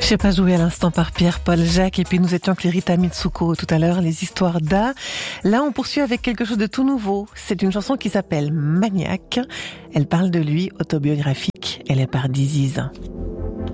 Je sais pas joué à l'instant par Pierre-Paul Jacques et puis nous étions avec les Rita Mitsuko tout à l'heure, les histoires d'A. Là, on poursuit avec quelque chose de tout nouveau. C'est une chanson qui s'appelle Maniaque. Elle parle de lui, autobiographique. Elle est par Diziz.